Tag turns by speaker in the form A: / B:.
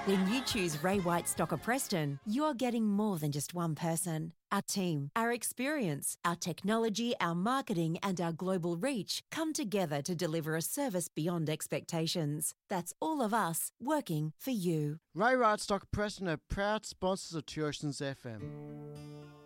A: When you choose Ray White Stocker Preston, you're getting more than just one person. Our team, our experience, our technology, our marketing and our global reach come together to deliver a service beyond expectations. That's all of us working for you.
B: Ray White Stocker Preston are proud sponsors of Turson's FM.